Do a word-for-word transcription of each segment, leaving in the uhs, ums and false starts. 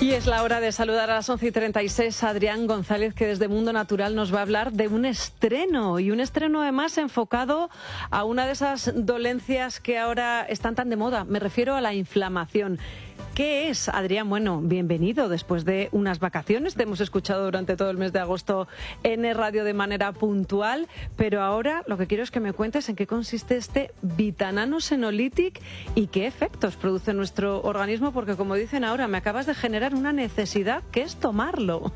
Y es la hora de saludar a las once y treinta y seis a Adrián González, que desde Mundo Natural nos va a hablar de un estreno, y un estreno además enfocado a una de esas dolencias que ahora están tan de moda. Me refiero a la inflamación. ¿Qué es, Adrián? Bueno, bienvenido después de unas vacaciones. Te hemos escuchado durante todo el mes de agosto en Radio de manera puntual, pero ahora lo que quiero es que me cuentes en qué consiste este Vitanano Senolytic y qué efectos produce nuestro organismo, porque como dicen ahora, me acabas de generar una necesidad que es tomarlo.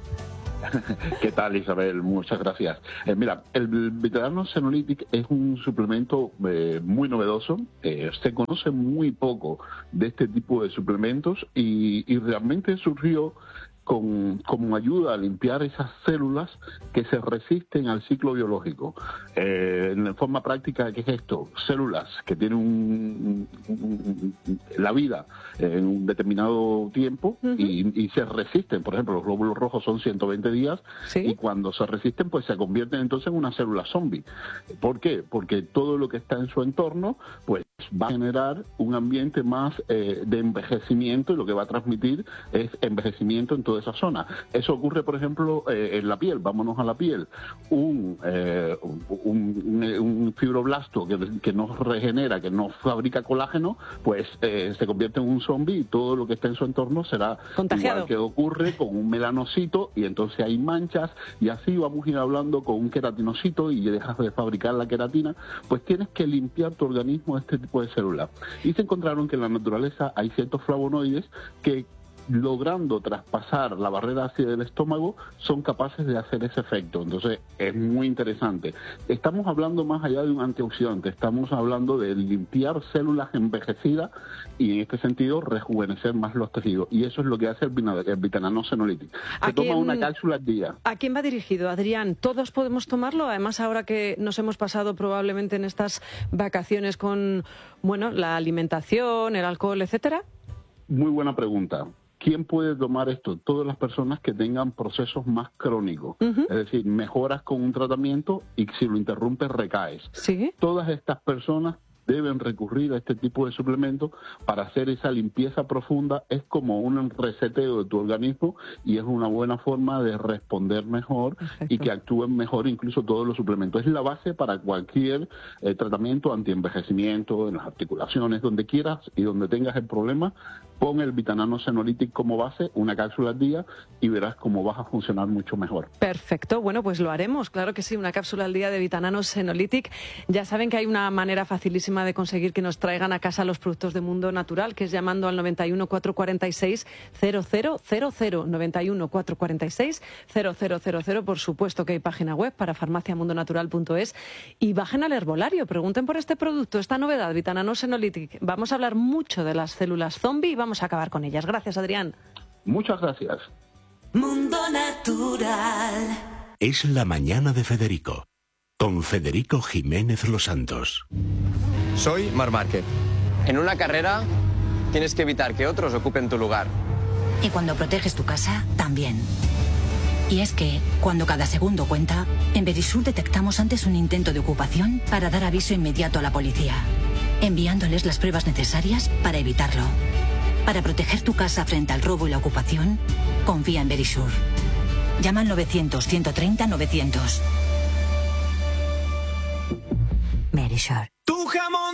¿Qué tal, Isabel? Muchas gracias. Eh, mira, el Vitanano Senolytic es un suplemento eh, muy novedoso. Eh, se conoce muy poco de este tipo de suplementos y, y realmente surgió con, como ayuda a limpiar esas células que se resisten al ciclo biológico. Eh, en forma práctica, ¿qué es esto? Células que tienen un, un, un, la vida en un determinado tiempo uh-huh. y, y se resisten. Por ejemplo, los glóbulos rojos son ciento veinte días, ¿sí? Y cuando se resisten, pues se convierten entonces en una célula zombie. ¿Por qué? Porque todo lo que está en su entorno, pues va a generar un ambiente más eh, de envejecimiento, y lo que va a transmitir es envejecimiento en toda esa zona. Eso ocurre, por ejemplo, eh, en la piel. Vámonos a la piel. Un, eh, un, un, un fibroblasto que, que no regenera, que no fabrica colágeno, pues eh, se convierte en un zombie, y todo lo que está en su entorno será contagiado. Igual que ocurre con un melanocito, y entonces hay manchas, y así vamos a ir hablando con un queratinocito, y dejas de fabricar la queratina. Pues tienes que limpiar tu organismo de este tipo de células. Y se encontraron que en la naturaleza hay ciertos flavonoides que, logrando traspasar la barrera ácida del estómago, son capaces de hacer ese efecto. Entonces es muy interesante. Estamos hablando más allá de un antioxidante, estamos hablando de limpiar células envejecidas y en este sentido rejuvenecer más los tejidos, y eso es lo que hace el, el Vitanano Senolytic. Se toma quién, una cápsula al día. ¿A quién va dirigido, Adrián? ¿Todos podemos tomarlo? Además, ahora que nos hemos pasado probablemente en estas vacaciones con, bueno, la alimentación, el alcohol, etcétera. Muy buena pregunta. ¿Quién puede tomar esto? Todas las personas que tengan procesos más crónicos. Uh-huh. Es decir, mejoras con un tratamiento y si lo interrumpes recaes. ¿Sí? Todas estas personas deben recurrir a este tipo de suplementos para hacer esa limpieza profunda. Es como un reseteo de tu organismo y es una buena forma de responder mejor. Perfecto. Y que actúen mejor incluso todos los suplementos. Es la base para cualquier eh, tratamiento antienvejecimiento, en las articulaciones, donde quieras y donde tengas el problema. Pon el Vitanano Senolytic como base, una cápsula al día, y verás cómo vas a funcionar mucho mejor. Perfecto, bueno, pues lo haremos, claro que sí, una cápsula al día de Vitanano Senolytic. Ya saben que hay una manera facilísima de conseguir que nos traigan a casa los productos de Mundo Natural, que es llamando al noventa y uno, cuatrocientos cuarenta y seis, cero cero cero cero, noventa y uno, cuatrocientos cuarenta y seis, cero cero cero cero. Por supuesto que hay página web para farmacia mundo natural punto es, y bajen al herbolario, pregunten por este producto, esta novedad, Vitanano Senolytic. Vamos a hablar mucho de las células zombie y vamos a acabar con ellas. Gracias, Adrián. Muchas gracias. Mundo Natural. Es la mañana de Federico, con Federico Jiménez Los Santos. Soy Marc Márquez. En una carrera tienes que evitar que otros ocupen tu lugar. Y cuando proteges tu casa, también. Y es que, cuando cada segundo cuenta, en Verisur detectamos antes un intento de ocupación para dar aviso inmediato a la policía, enviándoles las pruebas necesarias para evitarlo. Para proteger tu casa frente al robo y la ocupación, confía en Verisur. Llama al novecientos, ciento treinta, novecientos. Verisur. Tu jamón